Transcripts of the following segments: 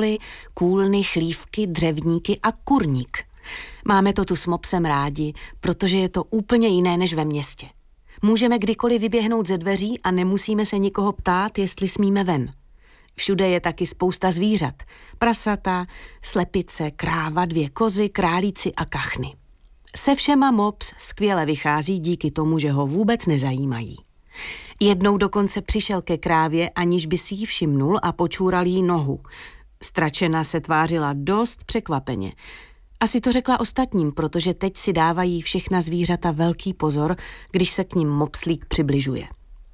stoly, kůlny, chlívky, dřevníky a kurník. Máme to tu s Mopsem rádi, protože je to úplně jiné než ve městě. Můžeme kdykoliv vyběhnout ze dveří a nemusíme se nikoho ptát, jestli smíme ven. Všude je taky spousta zvířat. Prasata, slepice, kráva, 2 kozy, králíci a kachny. Se všema Mops skvěle vychází díky tomu, že ho vůbec nezajímají. Jednou dokonce přišel ke krávě, aniž by si ji všimnul a počůral jí nohu. Stračena se tvářila dost překvapeně. Asi to řekla ostatním, protože teď si dávají všechna zvířata velký pozor, když se k nim mopslík přibližuje.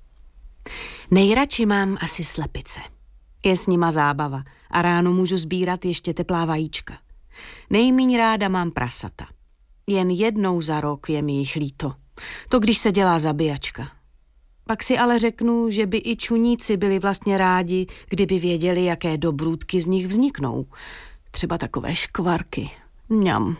Nejradši mám asi slepice. Je s nima zábava a ráno můžu sbírat ještě teplá vajíčka. Nejmíň ráda mám prasata. Jen jednou za rok je mi jich líto. To když se dělá zabíjačka. Pak si ale řeknu, že by i čuníci byli vlastně rádi, kdyby věděli, jaké dobrůdky z nich vzniknou. Třeba takové škvarky. Mňam.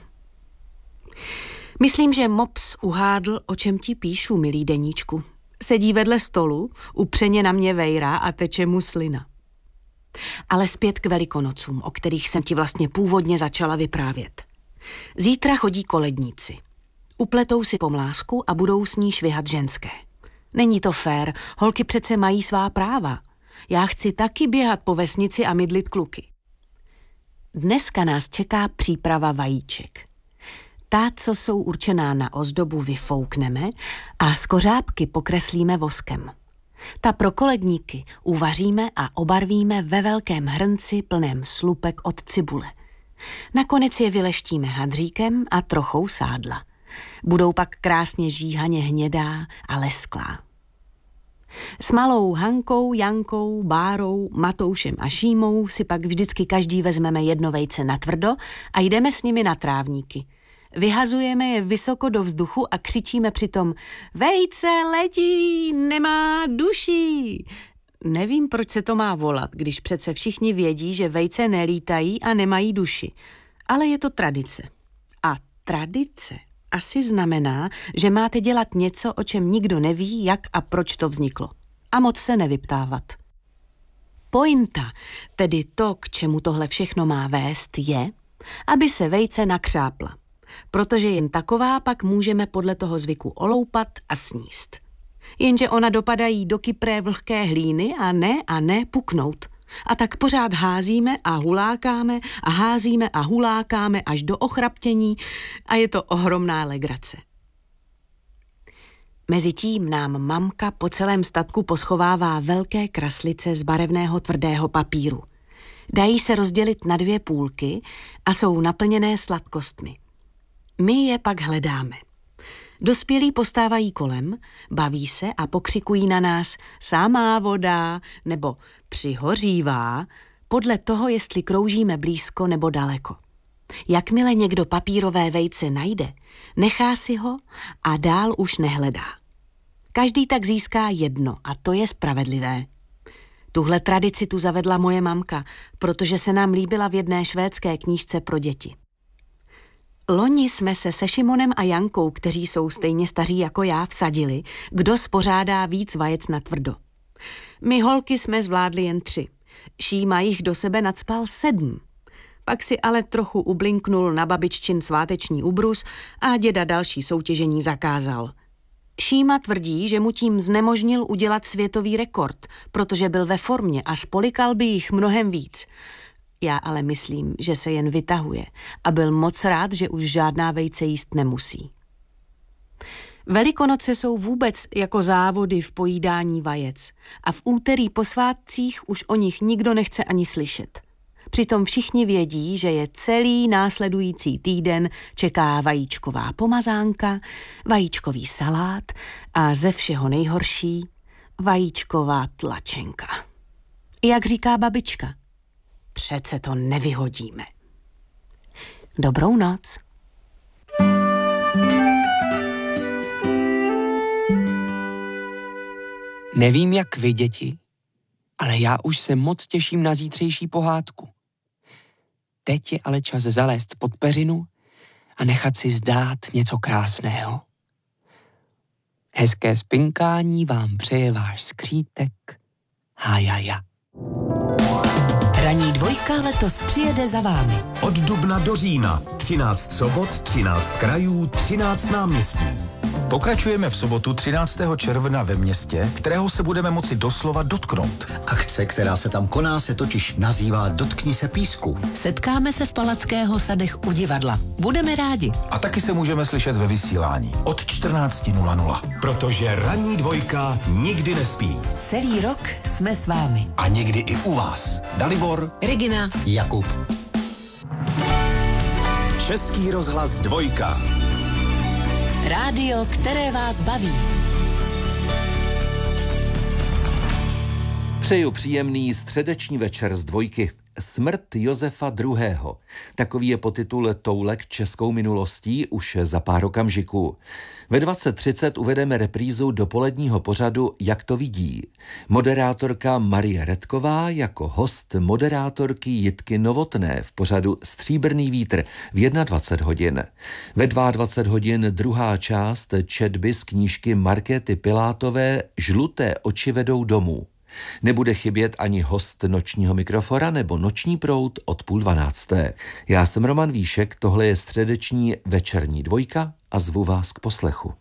Myslím, že Mops uhádl, o čem ti píšu, milý deníčku. Sedí vedle stolu, upřeně na mě vejrá a teče mu slina. Ale zpět k Velikonocům, o kterých jsem ti vlastně původně začala vyprávět. Zítra chodí koledníci. Upletou si pomlásku a budou s ní švihat ženské. Není to fér, holky přece mají svá práva. Já chci taky běhat po vesnici a mydlit kluky. Dneska nás čeká příprava vajíček. Ta, co jsou určená na ozdobu, vyfoukneme a z kořápky pokreslíme voskem. Ta pro koledníky uvaříme a obarvíme ve velkém hrnci plném slupek od cibule. Nakonec je vyleštíme hadříkem a trochou sádla. Budou pak krásně žíhaně hnědá a lesklá. S malou Hankou, Jankou, Bárou, Matoušem a Šímou si pak vždycky každý vezmeme 1 vejce natvrdo a jdeme s nimi na trávníky. Vyhazujeme je vysoko do vzduchu a křičíme přitom: Vejce letí, nemá duší. Nevím, proč se to má volat, když přece všichni vědí, že vejce nelítají a nemají duši. Ale je to tradice. A tradice asi znamená, že máte dělat něco, o čem nikdo neví, jak a proč to vzniklo. A moc se nevyptávat. Pointa, tedy to, k čemu tohle všechno má vést, je, aby se vejce nakřápla. Protože jen taková pak můžeme podle toho zvyku oloupat a sníst. Jenže ona dopadají do kypré vlhké hlíny a ne puknout. A tak pořád házíme a hulákáme a házíme a hulákáme až do ochraptění a je to ohromná legrace. Mezitím nám mamka po celém statku poschovává velké kraslice z barevného tvrdého papíru. Dají se rozdělit na 2 půlky a jsou naplněné sladkostmi. My je pak hledáme. Dospělí postávají kolem, baví se a pokřikují na nás samá voda nebo přihořívá, podle toho, jestli kroužíme blízko nebo daleko. Jakmile někdo papírové vejce najde, nechá si ho a dál už nehledá. Každý tak získá 1 a to je spravedlivé. Tuhle tradici tu zavedla moje mamka, protože se nám líbila v jedné švédské knížce pro děti. Loni jsme se Šimonem a Jankou, kteří jsou stejně staří jako já, vsadili, kdo spořádá víc vajec na tvrdo. My holky jsme zvládli jen 3. Šíma jich do sebe nacpal 7. Pak si ale trochu ublinknul na babiččin sváteční ubrus a děda další soutěžení zakázal. Šíma tvrdí, že mu tím znemožnil udělat světový rekord, protože byl ve formě a spolikal by jich mnohem víc. Já ale myslím, že se jen vytahuje a byl moc rád, že už žádná vejce jíst nemusí. Velikonoce jsou vůbec jako závody v pojídání vajec a v úterý po svátcích už o nich nikdo nechce ani slyšet. Přitom všichni vědí, že je celý následující týden čeká vajíčková pomazánka, vajíčkový salát a ze všeho nejhorší vajíčková tlačenka. Jak říká babička, přece to nevyhodíme. Dobrou noc. Nevím, jak vy, děti, ale já už se moc těším na zítřejší pohádku. Teď je ale čas zalézt pod peřinu a nechat si zdát něco krásného. Hezké spinkání vám přeje váš skřítek Hájaja. Ranní dvojka letos přijede za vámi. Od dubna do října 13 sobot, 13 krajů, 13 náměstí. Pokračujeme v sobotu 13. června ve městě, kterého se budeme moci doslova dotknout. Akce, která se tam koná, se totiž nazývá Dotkni se písku. Setkáme se v Palackého sadech u divadla. Budeme rádi. A taky se můžeme slyšet ve vysílání od 14:00. Protože ranní dvojka nikdy nespí. Celý rok jsme s vámi. A někdy i u vás. Dalibor, Regina, Jakub. Český rozhlas dvojka. rádio, které vás baví. Přeju příjemný středeční večer z dvojky. Smrt Josefa II. Takový je podtitul Toulek českou minulostí už za pár okamžiků. Ve 20:30 uvedeme reprízu dopoledního pořadu Jak to vidí. Moderátorka Marie Redková jako host moderátorky Jitky Novotné v pořadu Stříbrný vítr v 21 hodin. Ve 22 hodin druhá část četby z knížky Markéty Pilátové Žluté oči vedou domů. Nebude chybět ani host nočního mikrofona nebo Noční proud od 11:30. Já jsem Roman Víšek, tohle je středeční večerní dvojka a zvu vás k poslechu.